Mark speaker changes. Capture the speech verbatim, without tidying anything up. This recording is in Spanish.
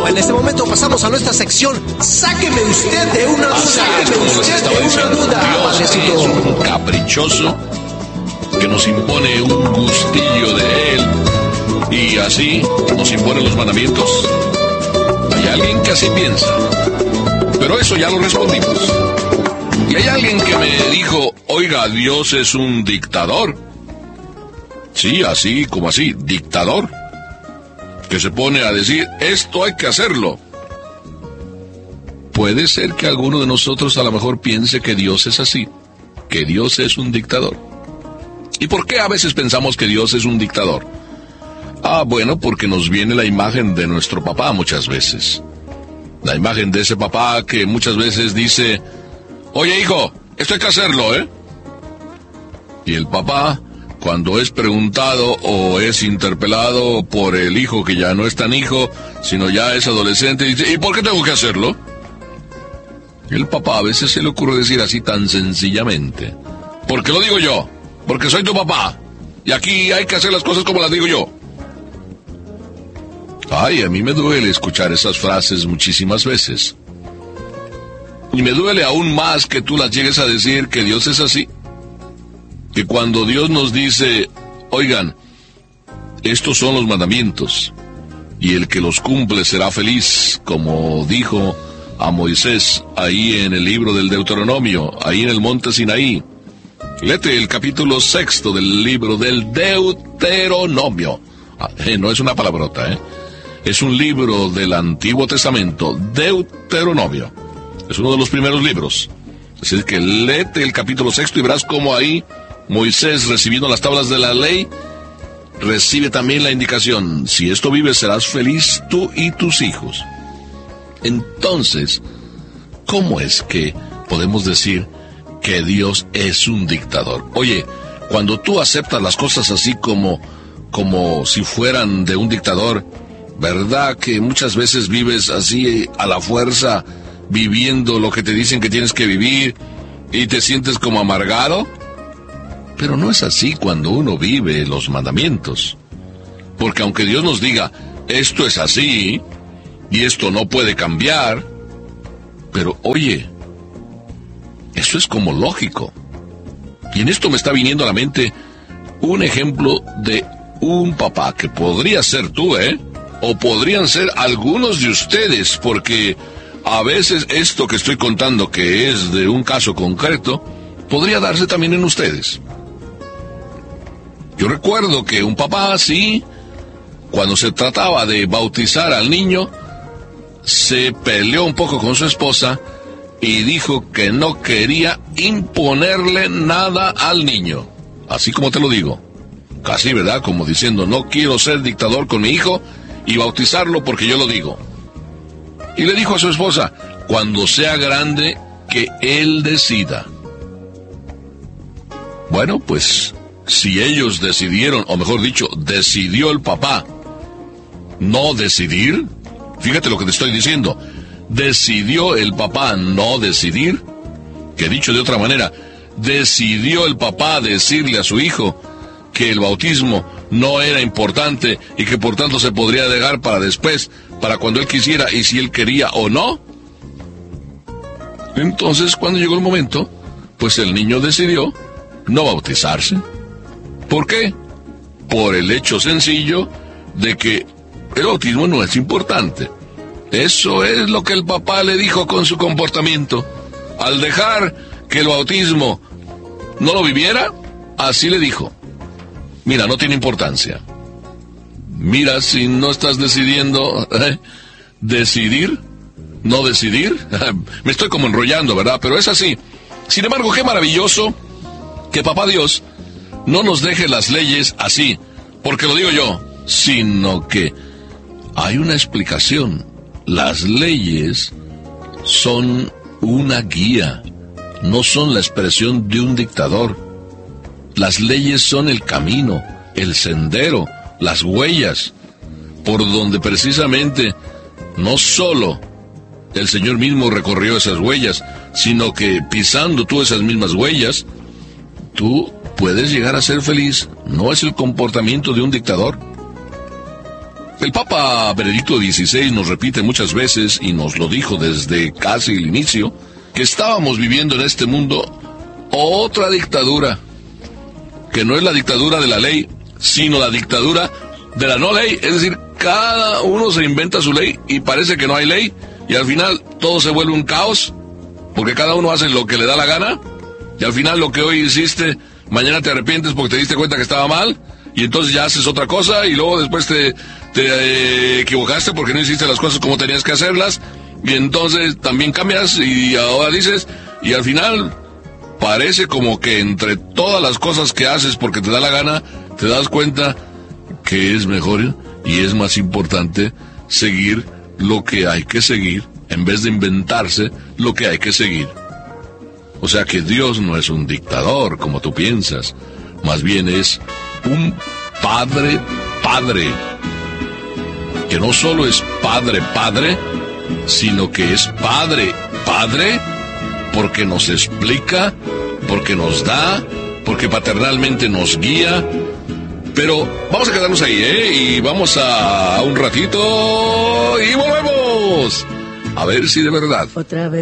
Speaker 1: Bueno, en este momento pasamos a nuestra sección. Sáqueme usted de una duda. Sáqueme usted de una duda, padrecito.
Speaker 2: Es un caprichoso que nos impone un gustillo de él y así nos impone los mandamientos. Hay alguien que así piensa, pero eso ya lo respondimos. Y hay alguien que me dijo, oiga, Dios es un dictador. Sí, así como así, dictador. Que se pone a decir, esto hay que hacerlo. Puede ser que alguno de nosotros a lo mejor piense que Dios es así, que Dios es un dictador. ¿Y por qué a veces pensamos que Dios es un dictador? Ah, bueno, porque nos viene la imagen de nuestro papá muchas veces. La imagen de ese papá que muchas veces dice, oye hijo, esto hay que hacerlo, ¿eh? Y el papá, cuando es preguntado o es interpelado por el hijo que ya no es tan hijo, sino ya es adolescente, dice, ¿y por qué tengo que hacerlo? El papá a veces se le ocurre decir así tan sencillamente, porque lo digo yo, porque soy tu papá, y aquí hay que hacer las cosas como las digo yo. Ay, a mí me duele escuchar esas frases muchísimas veces. Y me duele aún más que tú las llegues a decir que Dios es así. Que cuando Dios nos dice, oigan, estos son los mandamientos, y el que los cumple será feliz, como dijo a Moisés ahí en el libro del Deuteronomio, ahí en el monte Sinaí. Léete el capítulo sexto del libro del Deuteronomio. Ah, eh, no es una palabrota, ¿eh? Es un libro del Antiguo Testamento, Deuteronomio. Es uno de los primeros libros. Así que léete el capítulo sexto y verás cómo ahí Moisés, recibiendo las tablas de la ley, recibe también la indicación, si esto vives serás feliz tú y tus hijos. Entonces, ¿cómo es que podemos decir que Dios es un dictador? Oye, cuando tú aceptas las cosas así como, como si fueran de un dictador, ¿verdad que muchas veces vives así a la fuerza, viviendo lo que te dicen que tienes que vivir, y te sientes como amargado? Pero no es así cuando uno vive los mandamientos. Porque aunque Dios nos diga, esto es así, y esto no puede cambiar, pero oye, eso es como lógico. Y en esto me está viniendo a la mente un ejemplo de un papá, que podría ser tú, ¿eh? O podrían ser algunos de ustedes, porque a veces esto que estoy contando, que es de un caso concreto, podría darse también en ustedes. Yo recuerdo que un papá así, cuando se trataba de bautizar al niño, se peleó un poco con su esposa y dijo que no quería imponerle nada al niño. Así como te lo digo. Casi, ¿verdad? Como diciendo, no quiero ser dictador con mi hijo y bautizarlo porque yo lo digo. Y le dijo a su esposa, cuando sea grande, que él decida. Bueno, pues si ellos decidieron, o mejor dicho, decidió el papá no decidir, fíjate lo que te estoy diciendo, decidió el papá no decidir, que dicho de otra manera, decidió el papá decirle a su hijo que el bautismo no era importante y que por tanto se podría dejar para después, para cuando él quisiera y si él quería o no. Entonces, cuando llegó el momento, pues el niño decidió no bautizarse. ¿Por qué? Por el hecho sencillo de que el bautismo no es importante. Eso es lo que el papá le dijo con su comportamiento. Al dejar que el bautismo no lo viviera, así le dijo. Mira, no tiene importancia. Mira, si no estás decidiendo ¿eh? decidir, no decidir. Me estoy como enrollando, ¿verdad? Pero es así. Sin embargo, qué maravilloso que Papá Dios no nos deje las leyes así, porque lo digo yo, sino que hay una explicación. Las leyes son una guía, no son la expresión de un dictador. Las leyes son el camino, el sendero, las huellas, por donde precisamente no solo el Señor mismo recorrió esas huellas, sino que pisando tú esas mismas huellas, tú puedes llegar a ser feliz. No es el comportamiento de un dictador. El Papa Benedicto dieciséis nos repite muchas veces, y nos lo dijo desde casi el inicio, que estábamos viviendo en este mundo otra dictadura, que no es la dictadura de la ley, sino la dictadura de la no ley. Es decir, cada uno se inventa su ley y parece que no hay ley, y al final todo se vuelve un caos, porque cada uno hace lo que le da la gana, y al final lo que hoy hiciste, mañana te arrepientes porque te diste cuenta que estaba mal, y entonces ya haces otra cosa, y luego después te, te eh, equivocaste porque no hiciste las cosas como tenías que hacerlas, y entonces también cambias, y ahora dices, y al final parece como que entre todas las cosas que haces porque te da la gana, te das cuenta que es mejor y es más importante seguir lo que hay que seguir, en vez de inventarse lo que hay que seguir. O sea que Dios no es un dictador, como tú piensas, más bien es un Padre, Padre, que no solo es Padre, Padre, sino que es Padre, Padre, porque nos explica, porque nos da, porque paternalmente nos guía. Pero vamos a quedarnos ahí, ¿eh? Y vamos a un ratito y volvemos. A ver si de verdad.
Speaker 3: Otra vez.